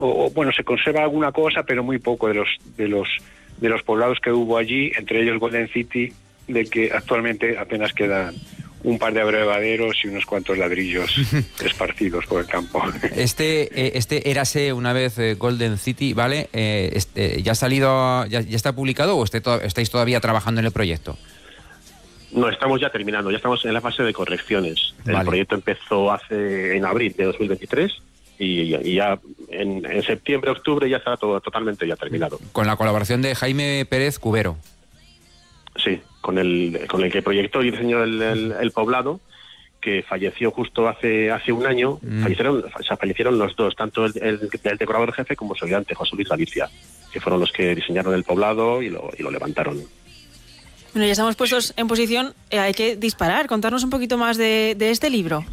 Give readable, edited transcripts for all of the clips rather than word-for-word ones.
bueno, se conserva alguna cosa, pero muy poco de los poblados que hubo allí, entre ellos Golden City, de que actualmente apenas quedan un par de abrevaderos y unos cuantos ladrillos esparcidos por el campo. Este érase una vez Golden City, ¿vale? ¿Ya ha salido, ya está publicado o estáis todavía trabajando en el proyecto? No, estamos ya terminando, ya estamos en la fase de correcciones. Vale. El proyecto empezó en abril de 2023 y ya en septiembre, octubre ya está todo totalmente ya terminado. Con la colaboración de Jaime Pérez Cubero. Sí, con el que proyectó y diseñó el poblado, que falleció justo hace un año. Fallecieron los dos, tanto el decorador jefe como su ayudante, José Luis Galicia, que fueron los que diseñaron el poblado y lo levantaron. Bueno, ya estamos puestos en posición, hay que disparar. Contarnos un poquito más de este libro.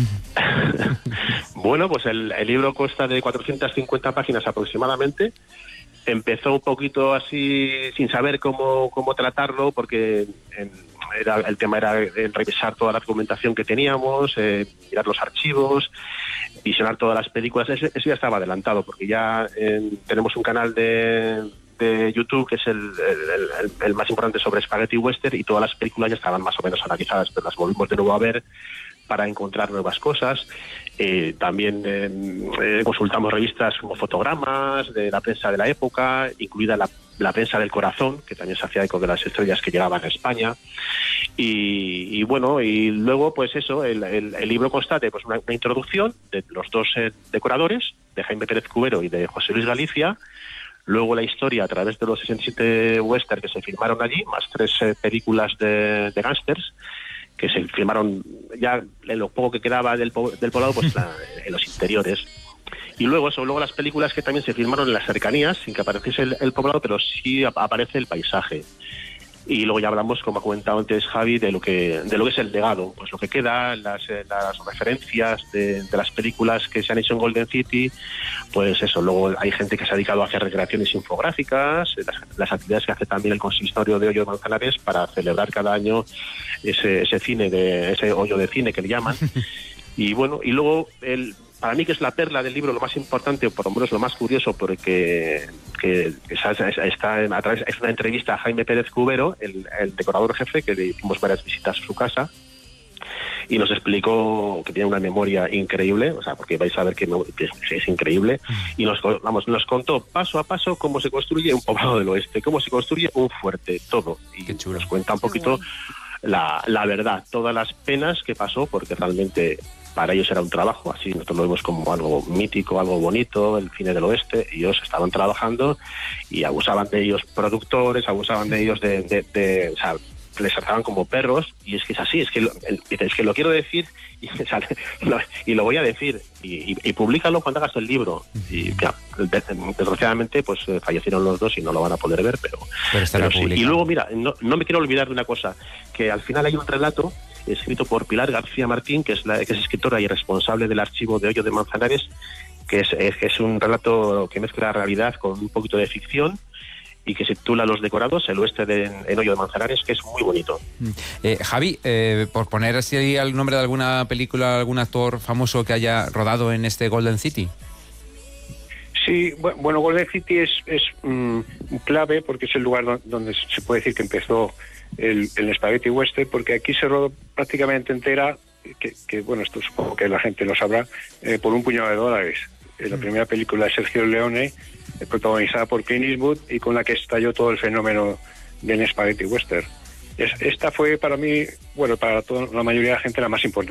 Bueno, pues el libro consta de 450 páginas aproximadamente. Empezó un poquito así, sin saber cómo tratarlo, porque el tema era revisar toda la documentación que teníamos, mirar los archivos, visionar todas las películas. Eso ya estaba adelantado, porque ya tenemos un canal de YouTube, que es el más importante sobre Spaghetti Western, y todas las películas ya estaban más o menos analizadas, pero las volvimos de nuevo a ver para encontrar nuevas cosas. También consultamos revistas como Fotogramas, de la prensa de la época, incluida la prensa del corazón, que también se hacía eco de las estrellas que llegaban a España. Y bueno, y luego pues eso, el libro consta de pues una introducción de los dos decoradores, de Jaime Pérez Cubero y de José Luis Galicia. Luego la historia a través de los 67 western que se filmaron allí, más 3 películas de gángsters que se filmaron ya en lo poco que quedaba del poblado, pues en los interiores. Y luego las películas que también se filmaron en las cercanías, sin que apareciese el poblado, pero sí aparece el paisaje. Y luego ya hablamos, como ha comentado antes Javi, de lo que es el legado, pues lo que queda, las referencias de las películas que se han hecho en Golden City, pues eso. Luego hay gente que se ha dedicado a hacer recreaciones infográficas, las actividades que hace también el consistorio de Hoyo de Manzanares para celebrar cada año ese hoyo de cine que le llaman. Y bueno, y luego para mí, que es la perla del libro, lo más importante, o por lo menos lo más curioso, porque es una entrevista a Jaime Pérez Cubero, el decorador jefe, que le hicimos varias visitas a su casa, y nos explicó que tiene una memoria increíble, o sea, porque vais a ver que es increíble, y nos contó paso a paso cómo se construye un poblado del oeste, cómo se construye un fuerte, todo. Y qué chulo. Nos cuenta un poquito la verdad, todas las penas que pasó, porque realmente para ellos era un trabajo, así nosotros lo vemos como algo mítico, algo bonito, el cine del oeste, y ellos estaban trabajando y abusaban de ellos productores, abusaban de ellos o sea, les trataban como perros, y es que es así, es que lo quiero decir y lo voy a decir, y públicalo cuando hagas el libro. Y ya, desgraciadamente pues fallecieron los dos y no lo van a poder ver, pero estará sí. Y luego mira, no me quiero olvidar de una cosa, que al final hay un relato escrito por Pilar García Martín, que es escritora y responsable del archivo de Hoyo de Manzanares, que es un relato que mezcla realidad con un poquito de ficción, y que se titula Los decorados, el oeste en Hoyo de Manzanares, que es muy bonito. Javi, por poner así el nombre de alguna película, algún actor famoso que haya rodado en este Golden City. Sí, bueno, Golden City es clave, porque es el lugar donde se puede decir que empezó el Spaghetti Western, porque aquí se rodó prácticamente entera, que bueno, esto supongo que la gente lo sabrá, por un puñado de dólares. La primera película de Sergio Leone, protagonizada por Clint Eastwood, y con la que estalló todo el fenómeno del Spaghetti Western. Esta fue para mí, bueno, para toda la mayoría de la gente, la más importante.